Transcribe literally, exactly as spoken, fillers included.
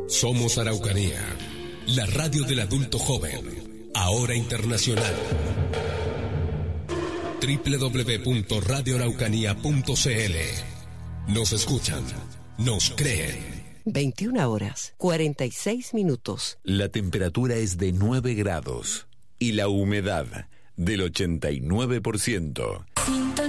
Somos Araucanía, la radio del adulto joven, ahora internacional. doble u doble u doble u punto radio araucanía punto c l. Nos escuchan, nos creen. veintiuna horas, cuarenta y seis minutos. La temperatura es de nueve grados y la humedad del ochenta y nueve por ciento.